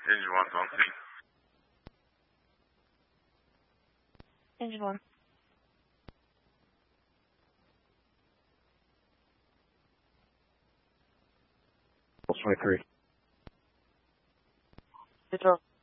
Engine 1's on scene. Engine 1. Pulse 23. Control.